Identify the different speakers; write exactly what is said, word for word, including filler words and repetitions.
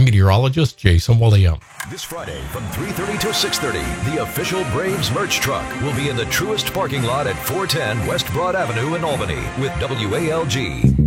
Speaker 1: meteorologist Jason William.
Speaker 2: This Friday from three thirty to six thirty, the official Braves merch truck will be in the Truist parking lot at four ten West Broad Avenue in Albany with W A L G.